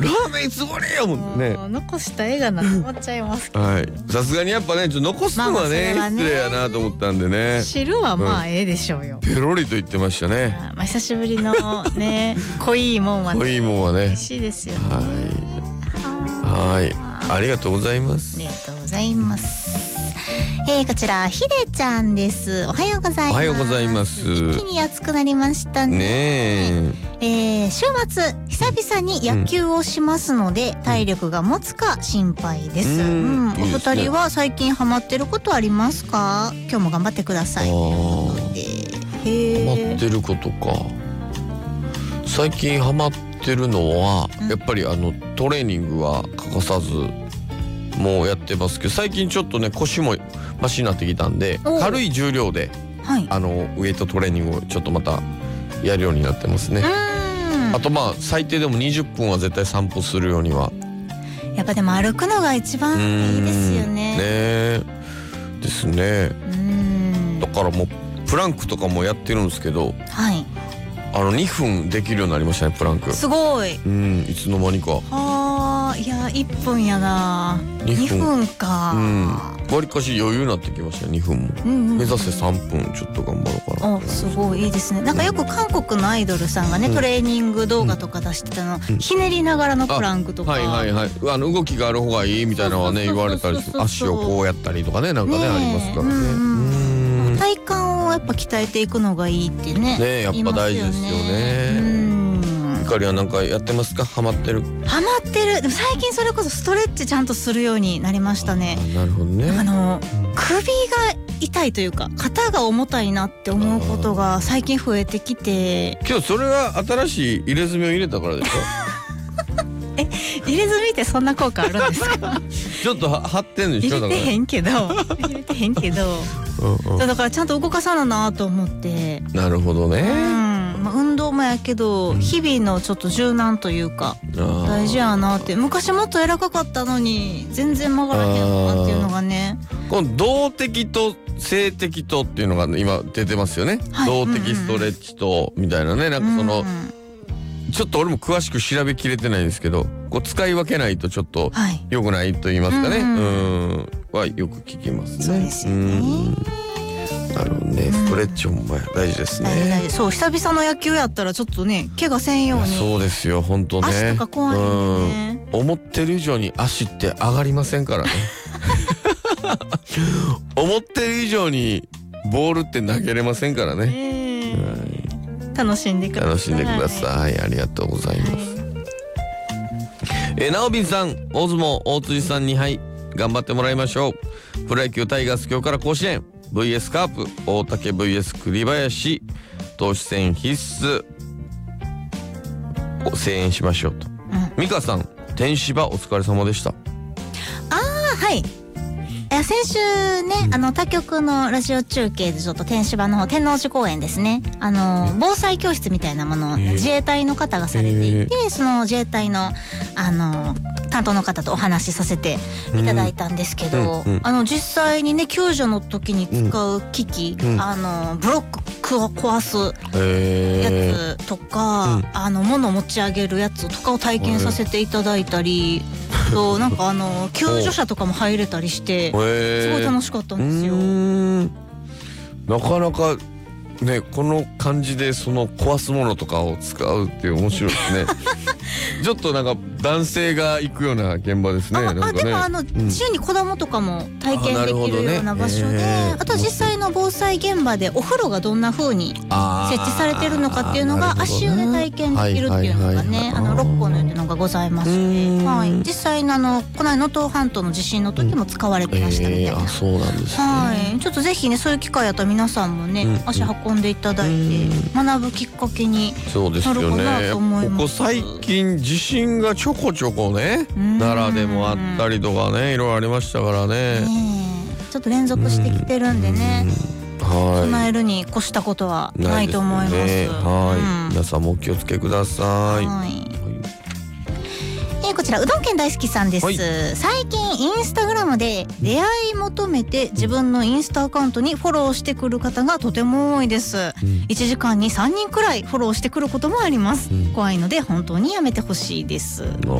ラーメンいつもりやもんね。 残した絵がなくなっちゃいますけど、 はい、さすがにやっぱねちょっと残すのはね、 まあ失礼やなと思ったんでね。 汁はまあええでしょうよ。 ペロリと言ってましたね。 まあ久しぶりのね濃いもんはね、 濃いもんはね美味しいですよね。 はい、ありがとうございます。 ありがとうございます。こちらひでちゃんです。おはようございます。 おはようございます。 一気に暑くなりましたね。週末久々に野球をしますので、体力が持つか心配です。お二人は最近ハマってることありますか？今日も頑張ってください。ハマってることか。最近ハマってるのは、やっぱりトレーニングは欠かさずもうやってますけど、最近ちょっとね腰もマシになってきたんで、軽い重量で、はい、ウエイトトレーニングをちょっとまたやるようになってますね。あとまあ最低でも20分は絶対散歩するようには。 やっぱでも歩くのが一番いいですよね。 ですね。だからもうプランクとかもやってるんですけど、はい、2分できるようになりましたね、プランク。 すごい。 いつの間にか。 いや1分やな。2分か。 わりかし余裕になってきましたね、2分も。目指せ3分ちょっと頑張ろうかな。 すごいいいですね。なんかよく韓国のアイドルさんがね、トレーニング動画とか出してたの、ひねりながらのプランクとか。 動きがある方がいいみたいなのはね言われたりする。足をこうやったりとかね、なんかねありますからね。体幹をやっぱ鍛えていくのがいいってね。 やっぱ大事ですよね。ゆかりはなんかやってますか？ハマってる。でも最近それこそストレッチちゃんとするようになりましたね。 なるほどね。 首が痛いというか肩が重たいなって思うことが最近増えてきて。 今日それは新しい入れ墨を入れたからでしょ？ 入れ墨ってそんな効果あるんですか？ ちょっと張ってんでしょ？ 入れてへんけどだからちゃんと動かさななと思って。 なるほどね。 運動もやけど、日々のちょっと柔軟というか大事やなって。昔もっと柔らかかったのに全然曲がらへんなっていうのがね。 この動的と静的とっていうのが今出てますよね。動的ストレッチとみたいなね。なんかそのちょっと俺も詳しく調べきれてないんですけど、こう使い分けないとちょっと良くないと言いますかね、はよく聞きますね。 そうですよね。 なるほどね。ストレッチも大事ですね。 そう久々の野球やったらちょっとね怪我せんように。 そうですよ本当ね。 足とか怖いんでね。 思ってる以上に足って上がりませんからね。思ってる以上にボールって投げれませんからね。 楽しんでください。ありがとうございます。なおびんさん、大相撲大辻さんに頑張ってもらいましょう。プロ野球タイガース今日から甲子園 VS カープ大竹 VS 栗林投手戦必須を声援しましょうと。美香さん、天芝お疲れ様でした。 はい。先週ね、他局のラジオ中継でちょっと天芝の方、天王寺公園ですね、防災教室みたいなものを自衛隊の方がされていて、その自衛隊の担当の方とお話しさせていただいたんですけど、実際にね救助の時に使う機器、ブロックを壊すやつとか、物を持ち上げるやつとかを体験させていただいたり、なんか救助者とかも入れたりしてすごい楽しかったんですよ。 なかなかね、この感じでその壊すものとかを使うって面白いですね。ちょっとなんか男性が行くような現場ですね。でも自由に子供とかも体験できるような場所で、あと実際の防災現場でお風呂がどんな風に設置されてるのかっていうのが足湯で体験できるっていうのがね、6個のっていうのがございまして、実際のこの能登半島の地震の時も使われてましたみたいな。 そうなんですね。 ちょっとぜひねそういう機会やったら皆さんもね、足運んでいただいて学ぶきっかけになるかなと思います。 ここ最近地震がちょこちょこね、奈良でもあったりとかね、いろいろありましたからね。 ちょっと連続してきてるんでね、備えるに越したことはないと思います。 皆さんもお気をつけください。 こちらうどん県大好きさんです。最近インスタグラムで出会い求めて自分のインスタアカウントにフォローしてくる方がとても多いです。1時間に3人くらいフォローしてくることもあります。怖いので本当にやめてほしいです。